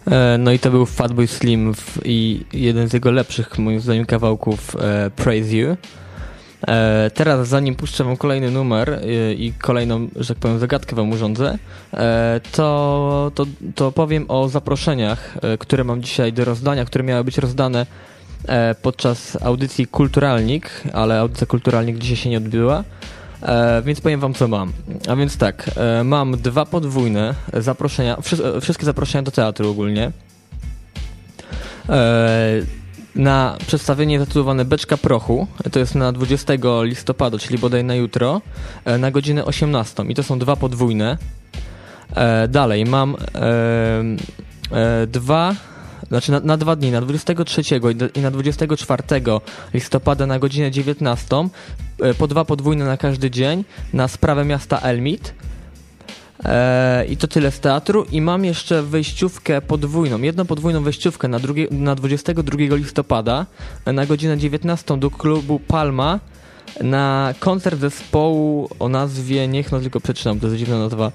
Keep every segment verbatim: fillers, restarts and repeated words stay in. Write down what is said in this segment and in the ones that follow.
No i to był Fatboy Slim w, i jeden z jego lepszych, moim zdaniem, kawałków e, Praise You. E, teraz, zanim puszczę wam kolejny numer e, i kolejną, że tak powiem, zagadkę wam urządzę, e, to, to, to powiem o zaproszeniach, e, które mam dzisiaj do rozdania, które miały być rozdane e, podczas audycji Kulturalnik, ale audycja Kulturalnik dzisiaj się nie odbyła. E, więc powiem wam, co mam. A więc tak, e, mam dwa podwójne zaproszenia, wszy- wszystkie zaproszenia do teatru ogólnie. E, na przedstawienie zatytułowane Beczka Prochu, to jest na dwudziestego listopada, czyli bodaj na jutro, e, na godzinę osiemnastą. I to są dwa podwójne. E, dalej mam e, e, dwa... Znaczy na, na dwa dni, na dwudziestego trzeciego i, do, i na dwudziestego czwartego listopada na godzinę dziewiętnastą, po dwa podwójne na każdy dzień, na sprawę miasta Elmit. E, I to tyle z teatru. I mam jeszcze wejściówkę podwójną, jedną podwójną wejściówkę na, drugie, na dwudziestego drugiego listopada na godzinę dziewiętnastą do klubu Palma na koncert zespołu o nazwie, niech no tylko przeczytam, to jest dziwna nazwa,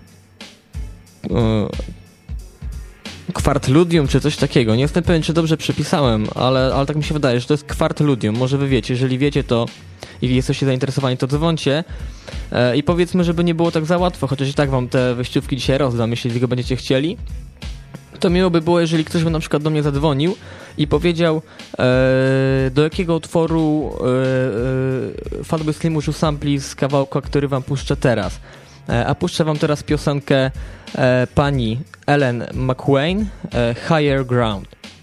e, Kwartludium czy coś takiego. Nie jestem pewien, czy dobrze przepisałem, ale, ale tak mi się wydaje, że to jest Kwartludium. Może wy wiecie. Jeżeli wiecie, to i jesteście zainteresowani, to dzwońcie. E, I powiedzmy, żeby nie było tak za łatwo, chociaż i tak wam te wyjściówki dzisiaj rozdam, jeśli tylko będziecie chcieli. To miło by było, jeżeli ktoś by na przykład do mnie zadzwonił i powiedział, e, do jakiego utworu e, e, Fatboy Slim użył sampli z kawałka, który wam puszczę teraz. A puszczę wam teraz piosenkę e, pani Ellen McQueen, e, Higher Ground.